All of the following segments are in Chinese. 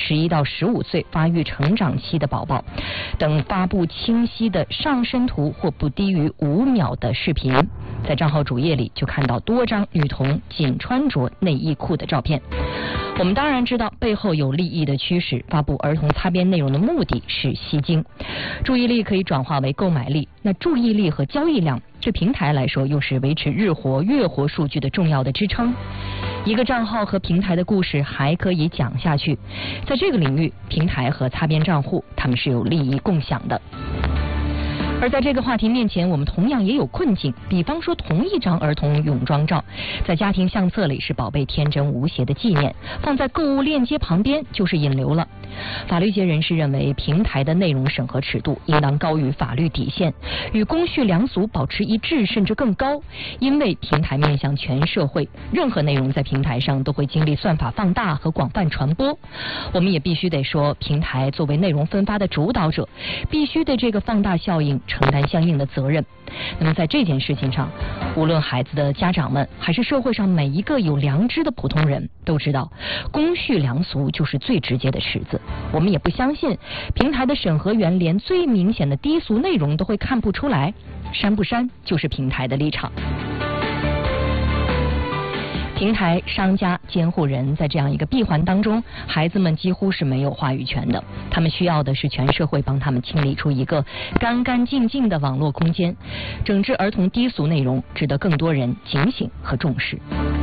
11到15岁发育成长期的宝宝等发布清晰的上身图或不低于5秒的视频。在账号主页里就看到多张女童仅穿着内衣裤的照片。我们当然知道背后有利益的驱使，发布儿童擦边内容的目的是吸睛，注意力可以转化为购买力，那注意力和交易量对平台来说又是维持日活、月活数据的重要的支撑。一个账号和平台的故事还可以讲下去，在这个领域，平台和擦边账户他们是有利益共享的。而在这个话题面前，我们同样也有困境。比方说，同一张儿童泳装照，在家庭相册里是宝贝天真无邪的纪念，放在购物链接旁边就是引流了。法律界人士认为，平台的内容审核尺度应当高于法律底线，与公序良俗保持一致，甚至更高。因为平台面向全社会，任何内容在平台上都会经历算法放大和广泛传播。我们也必须得说，平台作为内容分发的主导者，必须对这个放大效应承担相应的责任。那么在这件事情上，无论孩子的家长们，还是社会上每一个有良知的普通人，都知道公序良俗就是最直接的尺子。我们也不相信平台的审核员连最明显的低俗内容都会看不出来，删不删就是平台的立场。平台、商家、监护人在这样一个闭环当中，孩子们几乎是没有话语权的。他们需要的是全社会帮他们清理出一个干干净净的网络空间。整治儿童低俗内容，值得更多人警醒和重视。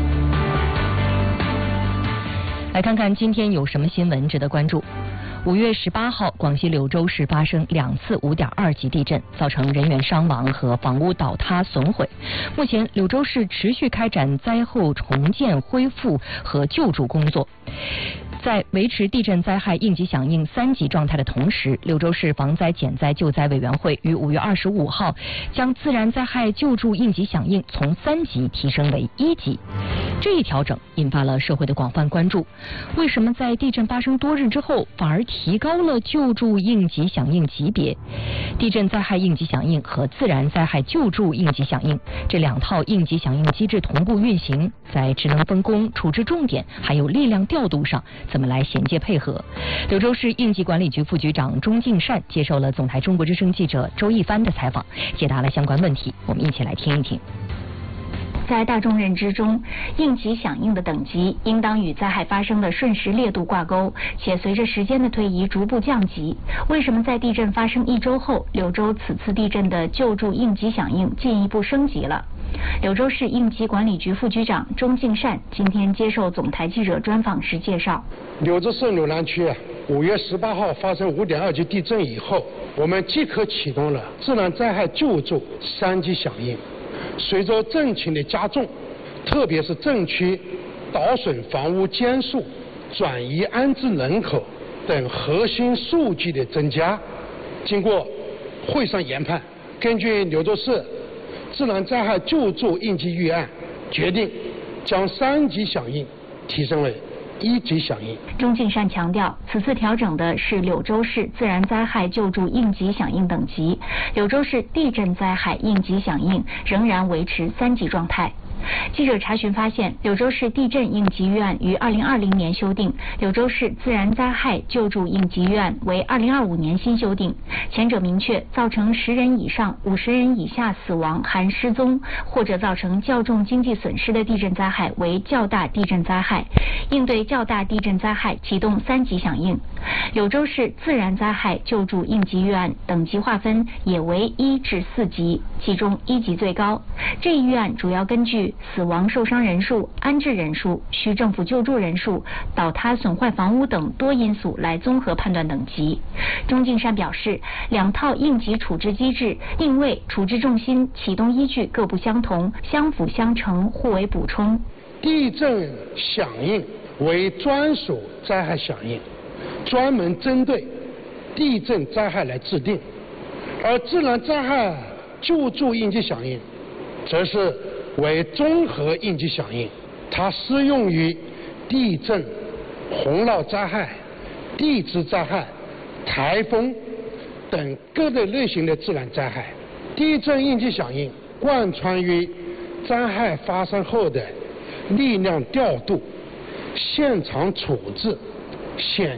来看看今天有什么新闻值得关注。5月18号，广西柳州市发生2次5.2级地震，造成人员伤亡和房屋倒塌损毁。目前，柳州市持续开展灾后重建、恢复和救助工作。在维持地震灾害应急响应3级状态的同时，柳州市防灾减灾救灾委员会于5月25号将自然灾害救助应急响应从3级提升为1级。这一调整引发了社会的广泛关注。为什么在地震发生多日之后，反而提高了救助应急响应级别？地震灾害应急响应和自然灾害救助应急响应这2套应急响应机制同步运行，在职能分工、处置重点还有力量调度上怎么来衔接配合？柳州市应急管理局副局长钟敬善接受了总台中国之声记者周一帆的采访，解答了相关问题。我们一起来听一听。 在大众认知中，应急响应的等级应当与灾害发生的瞬时烈度挂钩，且随着时间的推移逐步降级。为什么在地震发生1周后，柳州此次地震的救助应急响应进一步升级了？柳州市应急管理局副局长钟敬善今天接受总台记者专访时介绍， 柳州市柳南区5月18号发生5.2级地震以后，我们即刻启动了自然灾害救助3级响应。随着震情的加重，特别是震区倒损房屋间数、转移安置人口等核心数据的增加，经过会上研判，根据柳州市自然灾害救助应急预案，决定将3级响应提升为1级响应。 钟敬善强调，此次调整的是柳州市自然灾害救助应急响应等级，柳州市地震灾害应急响应仍然维持3级状态。记者查询发现，柳州市地震应急预案于2020年修订，柳州市自然灾害救助应急预案为2025年新修订。前者明确，造成10人以上50人以下死亡含失踪，或者造成较重经济损失的地震灾害为较大地震灾害，应对较大地震灾害启动3级响应。柳州市自然灾害救助应急预案等级划分也为1至4级，其中1级最高。这一预案主要根据死亡受伤人数、安置人数、需政府救助人数、倒塌损坏房屋等多因素来综合判断等级。钟敬善表示，2套应急处置机制定位、处置重心、启动依据各不相同，相辅相成，互为补充。 地震响应为专属灾害响应，专门针对地震灾害来制定，而自然灾害救助应急响应则是为综合应急响应，它适用于地震、洪涝灾害、地质灾害、台风等各类型的自然灾害。地震应急响应贯穿于灾害发生后的力量调度、现场处置、险